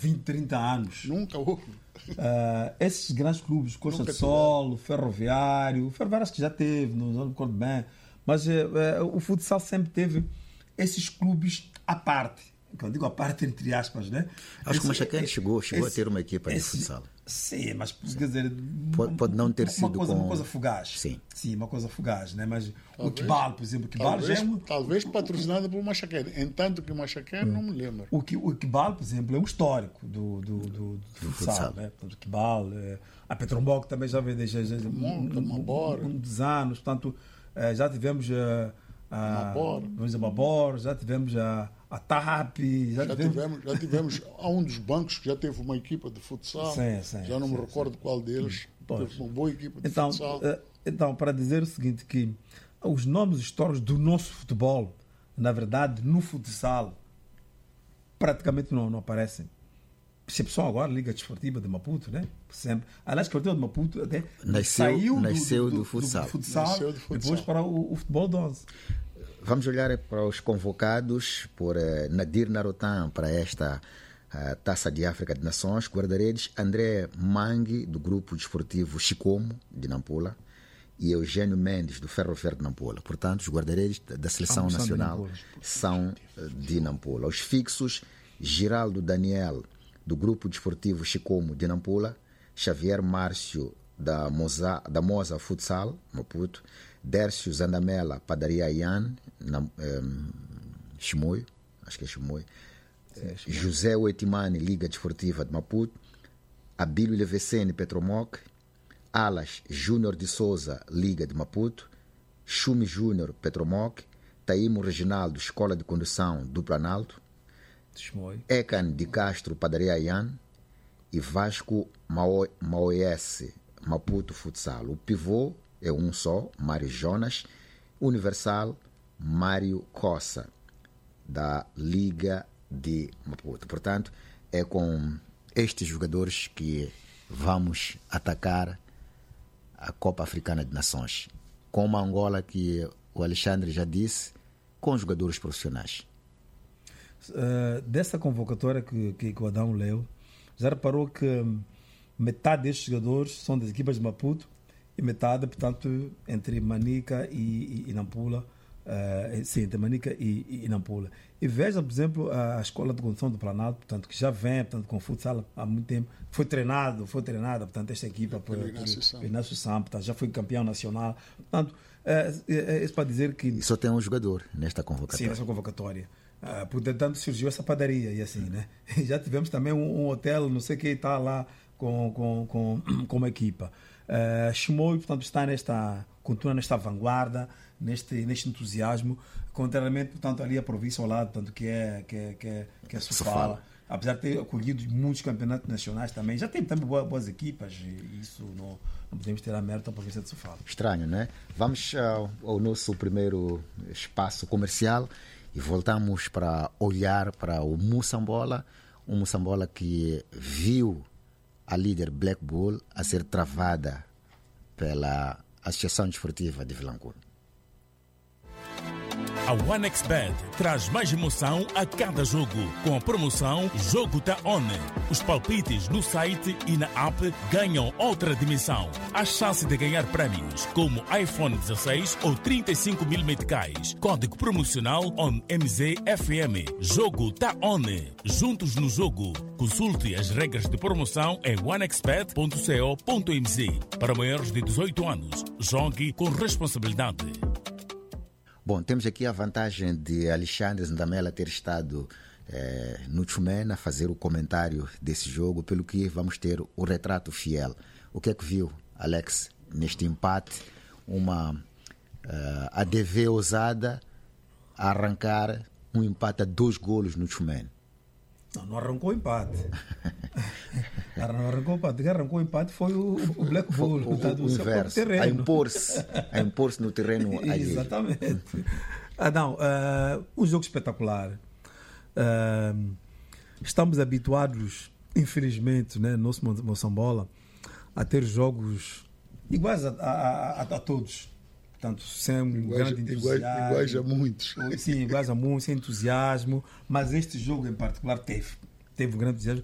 20, 30 anos. Nunca houve. Esses grandes clubes, Costa do Sol, Ferroviário acho que já teve, não me recordo bem, mas o futsal sempre teve esses clubes à parte. Quando digo à parte, entre aspas, né? Acho que o Machaquén chegou a ter uma equipa de futsal. Sim, mas quer dizer, pode não ter sido uma coisa fugaz. Sim, uma coisa fugaz, né? Mas talvez, o Kibal, por exemplo, talvez patrocinado por Machaquén. Entanto que Machaquén não me lembro. O Kibal, por exemplo, é um histórico do futsal, né? O Kibal, a Petromboc também já vem desde um dos anos, portanto, já tivemos a Mabor, já tivemos a TAP, já tivemos há um dos bancos que já teve uma equipa de futsal, já não me recordo qual deles, teve uma boa equipa de futsal. Então, para dizer o seguinte, que os nomes históricos do nosso futebol, na verdade, no futsal, praticamente não aparecem. Exceção agora, a Liga Desportiva de Maputo, né? Sempre. Aliás, a Desportiva de Maputo até nasceu do futsal. Depois para o futebol de 11. Vamos olhar para os convocados por Nadir Narotan para esta Taça de África de Nações. Guarda-redes André Mangue, do Grupo Desportivo Chicomo, de Nampula, e Eugênio Mendes, do Ferroviário de Nampula. Portanto, os guarda-redes da Seleção Nacional são de Nampula. Os fixos, Giraldo Daniel, do Grupo Desportivo Chicomo, de Nampula, Xavier Márcio, da Moza Futsal, Maputo, Dércio Zandamela, Padaria Ian, Chimoio, acho que é Chimoio, José Oetimani, Liga Desportiva de Maputo, Abílio Levecene, Petromoc, Alas Júnior de Souza, Liga de Maputo, Chumi Júnior, Petromoc, Taímo Reginaldo, Escola de Condução do Planalto, Ecan de Castro, Padaria Ian, e Vasco Maoiesse, Maputo Futsal. O pivô é um só, Mário Jonas. Universal, Mário Cossa, da Liga de Maputo. Portanto, é com estes jogadores que vamos atacar a Copa Africana de Nações. Com uma Angola que o Alexandre já disse, com jogadores profissionais. Dessa convocatória que o Adão leu, já reparou que metade destes jogadores são das equipas de Maputo e metade, portanto, entre Manica e Nampula. Entre Manica e Nampula. E veja, por exemplo, a Escola de Condução do Planalto, portanto, que já vem, portanto, com futsal há muito tempo. Foi treinada, portanto, esta equipa por Inácio Samp, já foi campeão nacional. Portanto, isso para dizer que... E só tem um jogador nesta convocatória. Sim, nessa convocatória. Portanto, surgiu essa padaria e assim, né? E já tivemos também um hotel, não sei quem está lá com uma equipa. Chimoio, portanto, continua nesta vanguarda, neste entusiasmo, contrariamente, portanto, ali a província ao lado, portanto, que é Sofala. Apesar de ter acolhido muitos campeonatos nacionais também, já tem também boas equipas, e isso não podemos ter a mérito da província de Sofala. Estranho, não é? Vamos ao nosso primeiro espaço comercial e voltamos para olhar para o Moçambola, um Moçambola que viu a líder Black Bull a ser travada pela Associação Desportiva de Vilanculo. A OneXBet traz mais emoção a cada jogo, com a promoção Jogo Tá On. Os palpites no site e na app ganham outra dimensão. Há chance de ganhar prémios, como iPhone 16 ou 35 mil meticais. Código promocional ONMZFM. Jogo Tá On. Juntos no jogo. Consulte as regras de promoção em onexbet.co.mz. Para maiores de 18 anos, jogue com responsabilidade. Bom, temos aqui a vantagem de Alexandre Zandamela ter estado no Tchumena a fazer o comentário desse jogo, pelo que vamos ter o retrato fiel. O que é que viu, Alex, neste empate? Uma ADV ousada a arrancar um empate a 2 golos no Tchumena. Não arrancou o empate. Não arrancou o empate. Quem arrancou o empate foi o Black Bull. O inverso. A impor-se no terreno alheio. Exatamente. Um jogo espetacular. Estamos habituados, infelizmente, né, no nosso Moçambola, a ter jogos iguais a todos. Portanto, sem um grande entusiasmo. Iguais a muitos. Sim, iguais a muitos, sem entusiasmo. Mas este jogo em particular teve um grande entusiasmo.